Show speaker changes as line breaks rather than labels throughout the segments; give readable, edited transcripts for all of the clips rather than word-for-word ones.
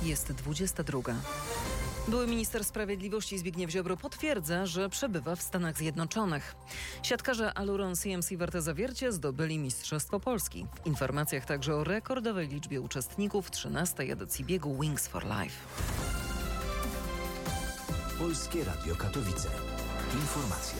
Jest 22. Były minister sprawiedliwości Zbigniew Ziobro potwierdza, że przebywa w Stanach Zjednoczonych. Siatkarze Aluron CMC Warte Zawiercie zdobyli Mistrzostwo Polski. W informacjach także o rekordowej liczbie uczestników 13. edycji biegu Wings for Life.
Polskie Radio Katowice. Informacje.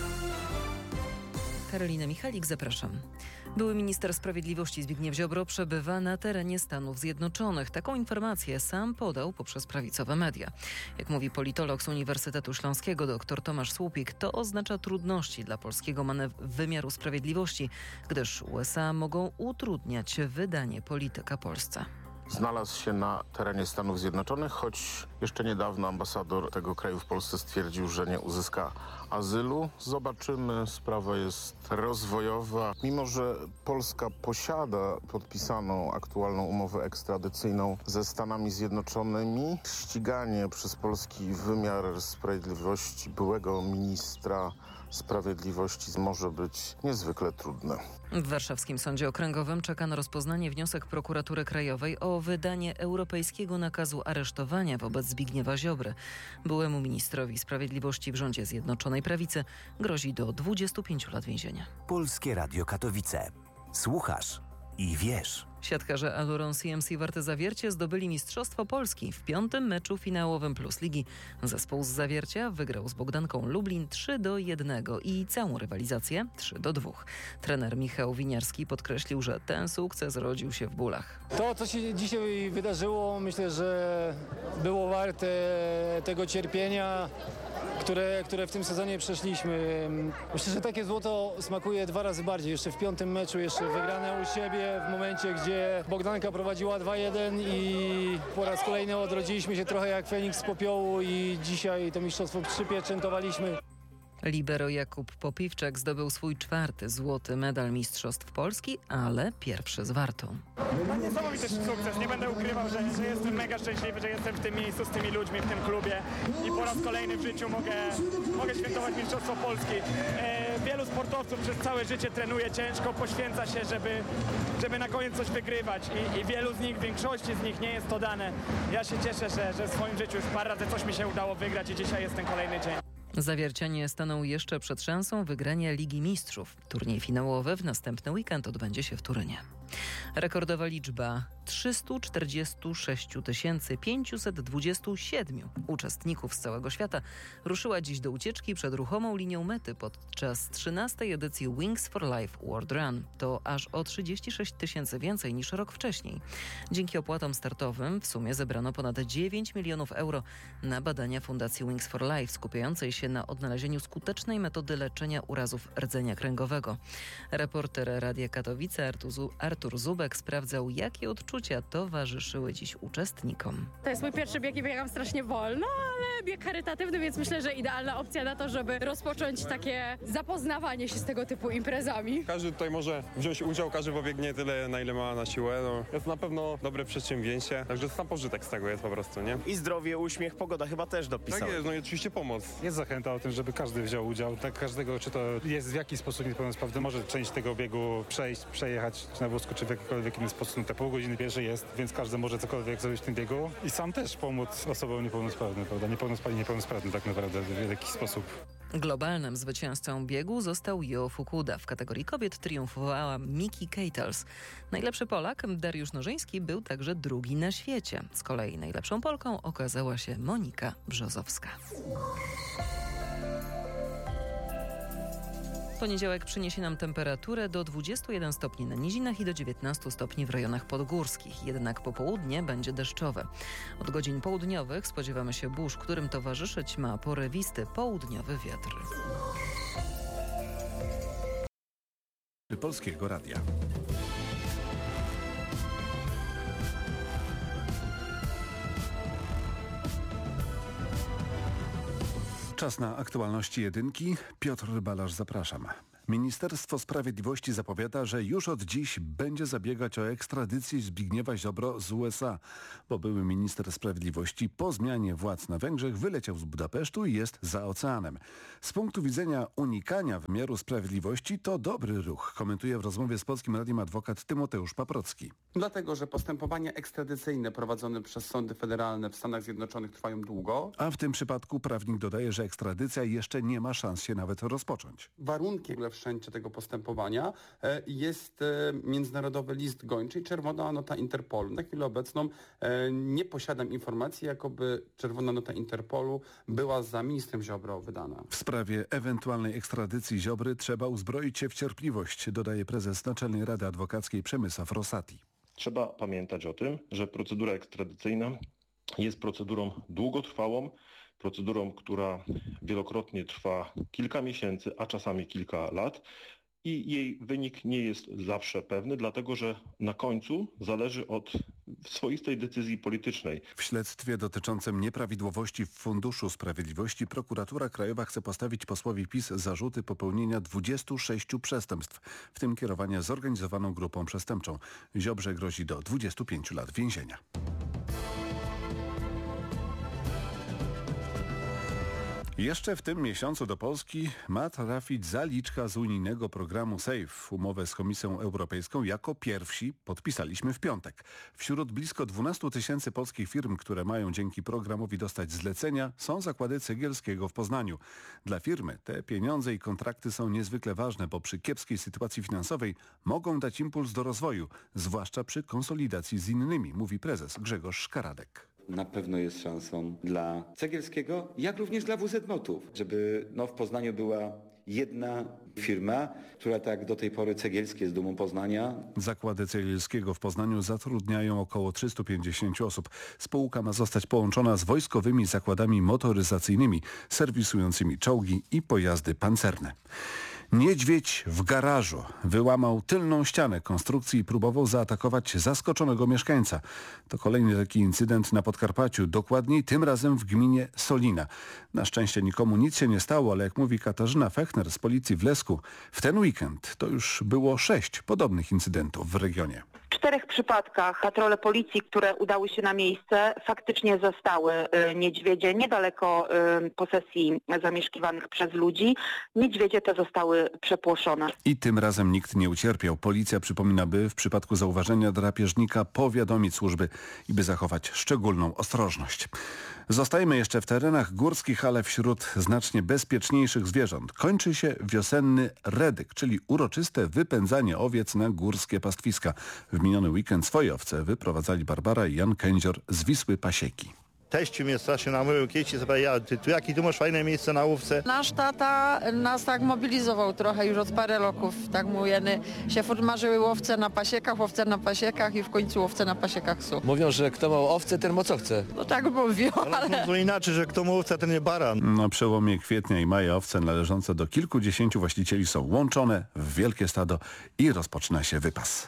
Karolina Michalik, zapraszam. Były minister sprawiedliwości Zbigniew Ziobro przebywa na terenie Stanów Zjednoczonych. Taką informację sam podał poprzez prawicowe media. Jak mówi politolog z Uniwersytetu Śląskiego dr Tomasz Słupik, to oznacza trudności dla polskiego wymiaru sprawiedliwości, gdyż USA mogą utrudniać wydanie polityka Polsce.
Znalazł się na terenie Stanów Zjednoczonych, choć jeszcze niedawno ambasador tego kraju w Polsce stwierdził, że nie uzyska azylu. Zobaczymy, sprawa jest rozwojowa. Mimo że Polska posiada podpisaną aktualną umowę ekstradycyjną ze Stanami Zjednoczonymi, ściganie przez polski wymiar sprawiedliwości byłego ministra sprawiedliwości może być niezwykle trudne.
W warszawskim Sądzie Okręgowym czeka na rozpoznanie wniosek Prokuratury Krajowej o wydanie europejskiego nakazu aresztowania wobec Zbigniewa Ziobry. Byłemu ministrowi sprawiedliwości w rządzie Zjednoczonej Prawicy grozi do 25 lat więzienia.
Polskie Radio Katowice. Słuchasz i wiesz.
Siatkarze Aluron CMC Warte Zawiercie zdobyli Mistrzostwo Polski w 5. meczu finałowym Plus Ligi. Zespół z Zawiercia wygrał z Bogdanką Lublin 3-1 i całą rywalizację 3-2. Trener Michał Winiarski podkreślił, że ten sukces rodził się w bólach.
To, co się dzisiaj wydarzyło, myślę, że było warte tego cierpienia, które w tym sezonie przeszliśmy. Myślę, że takie złoto smakuje 2 razy bardziej. Jeszcze w 5. meczu, jeszcze wygrane u siebie w momencie, gdzie Bogdanka prowadziła 2-1 i po raz kolejny odrodziliśmy się trochę jak Feniks z popiołu i dzisiaj to mistrzostwo przypieczętowaliśmy.
Libero Jakub Popiwczak zdobył swój 4. złoty medal Mistrzostw Polski, ale pierwszy z Wartą.
Niesamowity sukces. Nie będę ukrywał, że jestem mega szczęśliwy, że jestem w tym miejscu z tymi ludźmi, w tym klubie i po raz kolejny w życiu mogę świętować Mistrzostwo Polski. Wielu sportowców przez całe życie trenuje ciężko, poświęca się, żeby na koniec coś wygrywać i wielu z nich, większości z nich nie jest to dane. Ja się cieszę, że w swoim życiu już parę razy coś mi się udało wygrać i dzisiaj jest ten kolejny dzień.
Zawiercianie staną jeszcze przed szansą wygrania Ligi Mistrzów. Turniej finałowy w następny weekend odbędzie się w Turynie. Rekordowa liczba 346 527 uczestników z całego świata ruszyła dziś do ucieczki przed ruchomą linią mety podczas 13. edycji Wings for Life World Run. To aż o 36 000 więcej niż rok wcześniej. Dzięki opłatom startowym w sumie zebrano ponad 9 milionów euro na badania Fundacji Wings for Life skupiającej się na odnalezieniu skutecznej metody leczenia urazów rdzenia kręgowego. Reporter Radia Katowice Artur Zubek sprawdzał, jakie odczucia towarzyszyły dziś uczestnikom.
To jest mój pierwszy bieg i biegam strasznie wolno, ale bieg charytatywny, więc myślę, że idealna opcja na to, żeby rozpocząć takie zapoznawanie się z tego typu imprezami.
Każdy tutaj może wziąć udział, każdy pobiegnie tyle, na ile ma na siłę. Jest na pewno dobre przedsięwzięcie, także sam pożytek z tego jest po prostu, nie?
I zdrowie, uśmiech, pogoda chyba też dopisała.
Tak jest, no i oczywiście pomoc.
Jest zachęta o tym, żeby każdy wziął udział. Tak każdego, czy to jest w jakiś sposób niepełnosprawny, może część tego biegu przejechać na wózku, czy w jakikolwiek inny sposób. Te pół godziny pierwsze jest, więc każdy może cokolwiek zrobić w tym biegu i sam też pomóc osobom niepełnosprawnym, prawda? Niepełnosprawny tak naprawdę w jakiś sposób.
Globalnym zwycięzcą biegu został Jo Fukuda. W kategorii kobiet triumfowała Miki Keitels. Najlepszy Polak, Dariusz Nożyński, był także drugi na świecie. Z kolei najlepszą Polką okazała się Monika Brzozowska. Poniedziałek przyniesie nam temperaturę do 21 stopni na nizinach i do 19 stopni w rejonach podgórskich. Jednak popołudnie będzie deszczowe. Od godzin południowych spodziewamy się burz, którym towarzyszyć ma porywisty południowy wiatr.
Polskiego Radia. Czas na aktualności jedynki. Piotr Balasz, zapraszam. Ministerstwo Sprawiedliwości zapowiada, że już od dziś będzie zabiegać o ekstradycję Zbigniewa Ziobro z USA, bo były minister sprawiedliwości po zmianie władz na Węgrzech wyleciał z Budapesztu i jest za oceanem. Z punktu widzenia unikania wymiaru sprawiedliwości to dobry ruch, komentuje w rozmowie z Polskim Radiem adwokat Tymoteusz Paprocki.
Dlatego, że postępowania ekstradycyjne prowadzone przez sądy federalne w Stanach Zjednoczonych trwają długo.
A w tym przypadku prawnik dodaje, że ekstradycja jeszcze nie ma szans się nawet rozpocząć.
Warunkiem wszczęcia tego postępowania jest międzynarodowy list gończy i czerwona nota Interpolu. Na chwilę obecną nie posiadam informacji, jakoby czerwona nota Interpolu była za ministrem Ziobro wydana.
W sprawie ewentualnej ekstradycji Ziobry trzeba uzbroić się w cierpliwość, dodaje prezes Naczelnej Rady Adwokackiej Przemysław Rosati.
Trzeba pamiętać o tym, że procedura ekstradycyjna jest procedurą długotrwałą, procedurą, która wielokrotnie trwa kilka miesięcy, a czasami kilka lat i jej wynik nie jest zawsze pewny, dlatego że na końcu zależy od swoistej decyzji politycznej.
W śledztwie dotyczącym nieprawidłowości w Funduszu Sprawiedliwości prokuratura krajowa chce postawić posłowi PiS zarzuty popełnienia 26 przestępstw, w tym kierowania zorganizowaną grupą przestępczą. Ziobrze grozi do 25 lat więzienia. Jeszcze w tym miesiącu do Polski ma trafić zaliczka z unijnego programu SAFE. Umowę z Komisją Europejską jako pierwsi podpisaliśmy w piątek. Wśród blisko 12 000 polskich firm, które mają dzięki programowi dostać zlecenia, są zakłady Cegielskiego w Poznaniu. Dla firmy te pieniądze i kontrakty są niezwykle ważne, bo przy kiepskiej sytuacji finansowej mogą dać impuls do rozwoju, zwłaszcza przy konsolidacji z innymi, mówi prezes Grzegorz Szkaradek.
Na pewno jest szansą dla Cegielskiego, jak również dla WZ-Notów, żeby w Poznaniu była jedna firma, która tak do tej pory Cegielski jest dumą Poznania.
Zakłady Cegielskiego w Poznaniu zatrudniają około 350 osób. Spółka ma zostać połączona z wojskowymi zakładami motoryzacyjnymi, serwisującymi czołgi i pojazdy pancerne. Niedźwiedź w garażu wyłamał tylną ścianę konstrukcji i próbował zaatakować zaskoczonego mieszkańca. To kolejny taki incydent na Podkarpaciu, dokładniej tym razem w gminie Solina. Na szczęście nikomu nic się nie stało, ale jak mówi Katarzyna Fechner z policji w Lesku, w ten weekend to już było 6 podobnych incydentów w regionie.
W 4 przypadkach patrole policji, które udały się na miejsce, faktycznie zastały niedźwiedzie niedaleko posesji zamieszkiwanych przez ludzi. Niedźwiedzie te zostały przepłoszone.
I tym razem nikt nie ucierpiał. Policja przypomina, by w przypadku zauważenia drapieżnika powiadomić służby i by zachować szczególną ostrożność. Zostajemy jeszcze w terenach górskich, ale wśród znacznie bezpieczniejszych zwierząt. Kończy się wiosenny redyk, czyli uroczyste wypędzanie owiec na górskie pastwiska. W miniony weekend swoje owce wyprowadzali Barbara i Jan Kędzior z Wisły Pasieki.
Teściu mnie strasznie namówił kiedyś, jakie tu masz fajne miejsce na łówce.
Nasz tata nas tak mobilizował trochę już od parę roków. Tak mówimy, się formarzyły łowce na pasiekach i w końcu łowce na pasiekach są.
Mówią, że kto ma owce, ten ma co chce.
No tak mówią, ale...
To inaczej, że kto ma łowce, ten nie baran.
Na przełomie kwietnia i maja owce należące do kilkudziesięciu właścicieli są łączone w wielkie stado i rozpoczyna się wypas.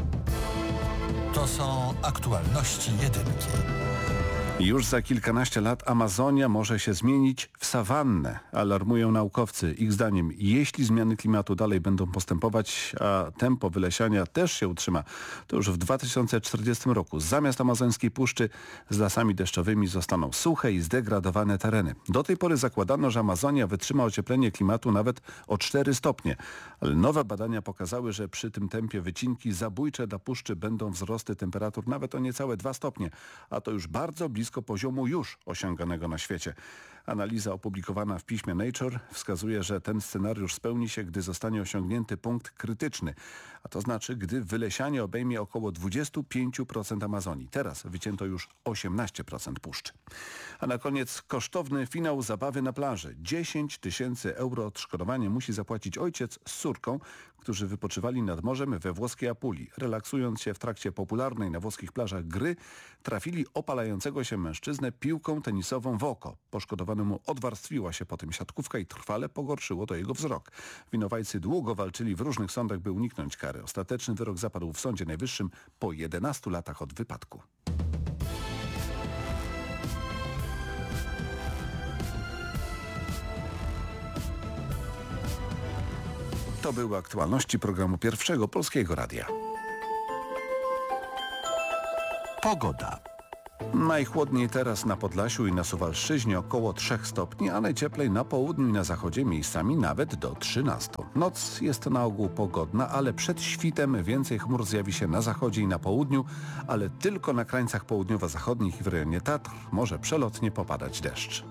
To są aktualności jedynki.
Już za kilkanaście lat Amazonia może się zmienić w sawannę, alarmują naukowcy. Ich zdaniem, jeśli zmiany klimatu dalej będą postępować, a tempo wylesiania też się utrzyma, to już w 2040 roku zamiast amazońskiej puszczy z lasami deszczowymi zostaną suche i zdegradowane tereny. Do tej pory zakładano, że Amazonia wytrzyma ocieplenie klimatu nawet o 4 stopnie, ale nowe badania pokazały, że przy tym tempie wycinki zabójcze dla puszczy będą wzrosty temperatur nawet o niecałe 2 stopnie, a to już bardzo blisko poziomu już osiąganego na świecie. Analiza opublikowana w piśmie Nature wskazuje, że ten scenariusz spełni się, gdy zostanie osiągnięty punkt krytyczny, a to znaczy, gdy wylesianie obejmie około 25% Amazonii. Teraz wycięto już 18% puszczy. A na koniec kosztowny finał zabawy na plaży. 10 000 euro odszkodowanie musi zapłacić ojciec z córką, którzy wypoczywali nad morzem we włoskiej Apulii. Relaksując się w trakcie popularnej na włoskich plażach gry, trafili opalającego się mężczyznę piłką tenisową w oko. Poszkodowanemu odwarstwiła się potem siatkówka i trwale pogorszyło to jego wzrok. Winowajcy długo walczyli w różnych sądach, by uniknąć kary. Ostateczny wyrok zapadł w Sądzie Najwyższym po 11 latach od wypadku. To były aktualności programu Pierwszego Polskiego Radia.
Pogoda.
Najchłodniej teraz na Podlasiu i na Suwalszczyźnie około 3 stopni, a najcieplej na południu i na zachodzie miejscami nawet do 13. Noc jest na ogół pogodna, ale przed świtem więcej chmur zjawi się na zachodzie i na południu, ale tylko na krańcach południowo-zachodnich i w rejonie Tatr może przelotnie popadać deszcz.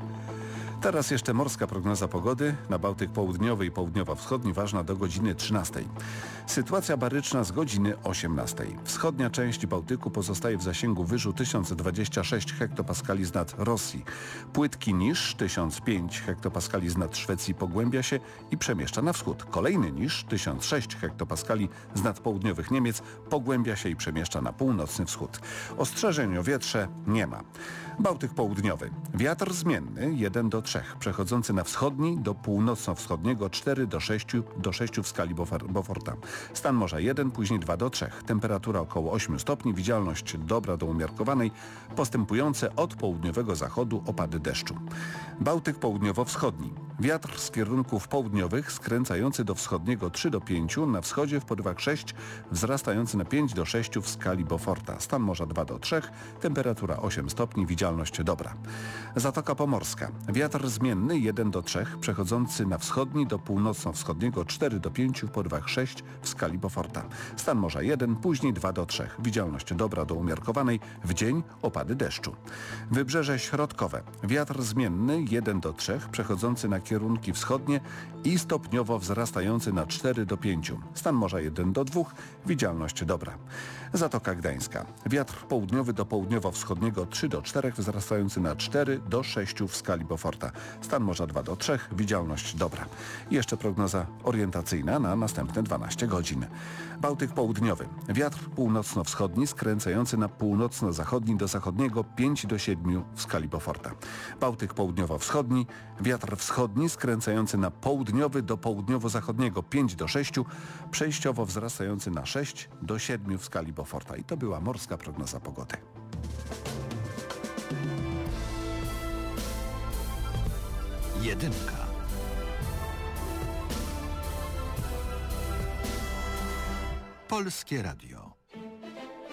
Teraz jeszcze morska prognoza pogody. Na Bałtyk południowy i południowo-wschodni ważna do godziny 13. Sytuacja baryczna z godziny 18. Wschodnia część Bałtyku pozostaje w zasięgu wyżu 1026 hektopaskali z nad Rosji. Płytki niż 1005 hektopaskali z nad Szwecji pogłębia się i przemieszcza na wschód. Kolejny niż 1006 hektopaskali z nad południowych Niemiec pogłębia się i przemieszcza na północny wschód. Ostrzeżeń o wietrze nie ma. Bałtyk południowy. Wiatr zmienny 1 do 3, przechodzący na wschodni do północno-wschodniego 4 do 6 w skali Beauforta. Stan morza 1, później 2 do 3. Temperatura około 8 stopni, widzialność dobra do umiarkowanej, postępujące od południowego zachodu opady deszczu. Bałtyk południowo-wschodni. Wiatr z kierunków południowych skręcający do wschodniego 3 do 5, na wschodzie w porywach 6, wzrastający na 5 do 6 w skali Beauforta. Stan morza 2 do 3, temperatura 8 stopni, widzialność dobra. Zatoka Pomorska. Wiatr zmienny 1 do 3, przechodzący na wschodni do północno-wschodniego 4 do 5 w porywach 6 w skali Beauforta. Stan morza 1, później 2 do 3, widzialność dobra do umiarkowanej, w dzień opady deszczu. Wybrzeże środkowe. Wiatr zmienny 1 do 3, przechodzący na kierunki wschodnie i stopniowo wzrastający na 4 do 5. Stan morza 1 do 2, widzialność dobra. Zatoka Gdańska. Wiatr południowy do południowo-wschodniego 3 do 4, wzrastający na 4 do 6 w skali Beauforta. Stan morza 2 do 3, widzialność dobra. I jeszcze prognoza orientacyjna na następne 12 godzin. Bałtyk południowy. Wiatr północno-wschodni skręcający na północno-zachodni do zachodniego 5 do 7 w skali Beauforta. Bałtyk południowo-wschodni. Wiatr wschodni skręcający na południowy do południowo-zachodniego 5 do 6, przejściowo wzrastający na 6 do 7 w skali Beauforta. I to była morska prognoza pogody.
Jedynka. Polskie Radio.